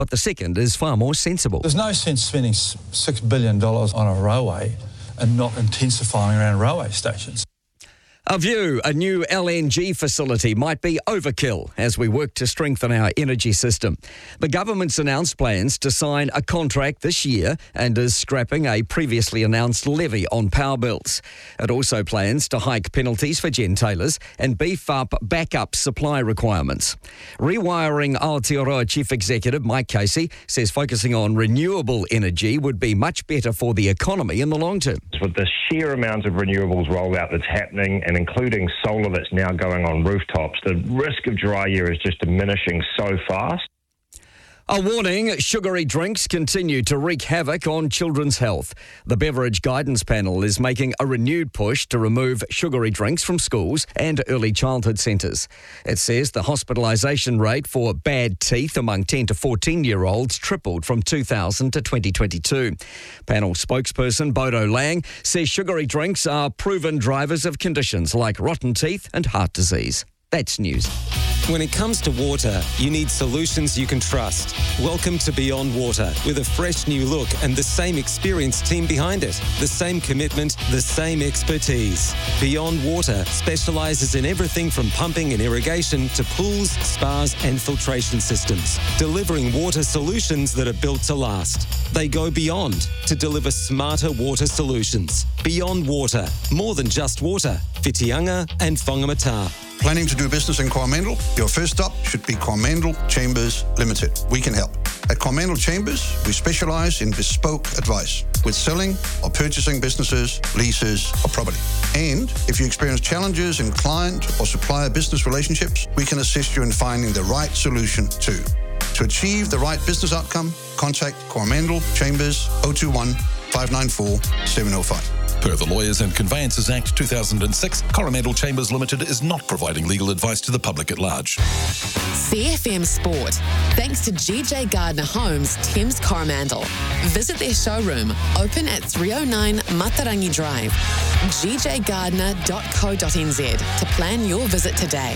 but the second is far more sensible. There's no sense spending $6 billion on a railway and not intensifying around railway stations. A View, a new LNG facility might be overkill as we work to strengthen our energy system. The government's announced plans to sign a contract this year and is scrapping a previously announced levy on power bills. It also plans to hike penalties for gentailers and beef up backup supply requirements. Rewiring Aotearoa Chief Executive Mike Casey says focusing on renewable energy would be much better for the economy in the long term. With the sheer amount of renewables rollout that's happening, and including solar that's now going on rooftops, the risk of dry year is just diminishing so fast. A warning, sugary drinks continue to wreak havoc on children's health. The Beverage Guidance Panel is making a renewed push to remove sugary drinks from schools and early childhood centres. It says the hospitalisation rate for bad teeth among 10 to 14-year-olds tripled from 2000 to 2022. Panel spokesperson Bodo Lang says sugary drinks are proven drivers of conditions like rotten teeth and heart disease. That's news. When it comes to water, you need solutions you can trust. Welcome to Beyond Water, with a fresh new look and the same experienced team behind it. The same commitment, the same expertise. Beyond Water specialises in everything from pumping and irrigation to pools, spas and filtration systems, delivering water solutions that are built to last. They go beyond to deliver smarter water solutions. Beyond Water, more than just water. Whitianga and Whangamata. Planning to do business in Coromandel? Your first stop should be Coromandel Chambers Limited. We can help. At Coromandel Chambers, we specialise in bespoke advice with selling or purchasing businesses, leases or property. And if you experience challenges in client or supplier business relationships, we can assist you in finding the right solution too. To achieve the right business outcome, contact Coromandel Chambers 021 594 705. Per the Lawyers and Conveyances Act 2006, Coromandel Chambers Limited is not providing legal advice to the public at large. CFM Sport. Thanks to GJ Gardner Homes, Thames Coromandel. Visit their showroom, open at 309 Matarangi Drive. gjgardner.co.nz to plan your visit today.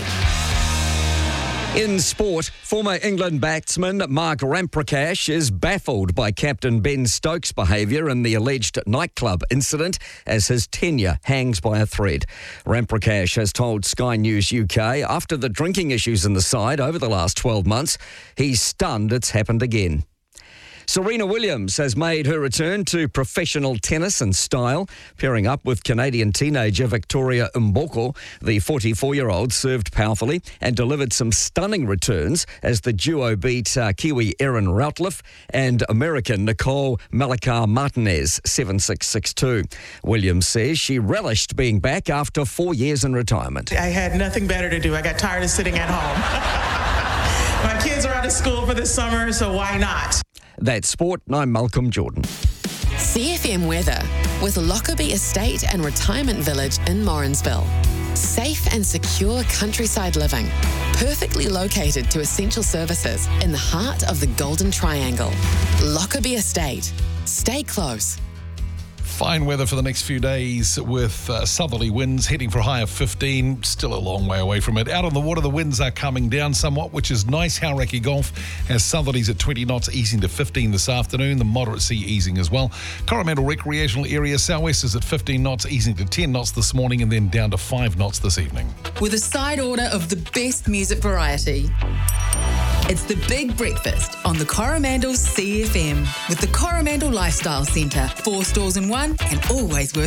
In sport, former England batsman Mark Ramprakash is baffled by captain Ben Stokes' behaviour in the alleged nightclub incident as his tenure hangs by a thread. Ramprakash has told Sky News UK after the drinking issues in the side over the last 12 months, he's stunned it's happened again. Serena Williams has made her return to professional tennis and style. Pairing up with Canadian teenager Victoria Mboko, the 44-year-old served powerfully and delivered some stunning returns as the duo beat Kiwi Erin Routliffe and American Nicole Malakar-Martinez 7-6, 6-2. Williams says she relished being back after 4 years in retirement. I had nothing better to do. I got tired of sitting at home. My kids are out of school for the summer, so why not? That's sport, and I'm Malcolm Jordan. CFM weather with Lockerbie Estate and Retirement Village in Morrinsville. Safe and secure countryside living, perfectly located to essential services in the heart of the Golden Triangle. Lockerbie Estate. Stay close. Fine weather for the next few days with southerly winds heading for a high of 15. Still a long way away from it. Out on the water, the winds are coming down somewhat, which is nice. Hauraki Gulf has southerlies at 20 knots, easing to 15 this afternoon. The moderate sea easing as well. Coromandel Recreational Area southwest is at 15 knots, easing to 10 knots this morning and then down to 5 knots this evening. With a side order of the best music variety. It's the Big Breakfast on the Coromandel CFM with the Coromandel Lifestyle Centre. 4 stores in one and always worth